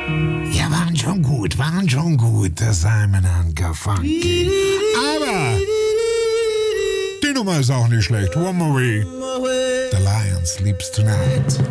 Ja, waren schon gut, der Simon and Garfunkel. Aber die Nummer ist auch nicht schlecht. One more way. The Lion sleeps tonight.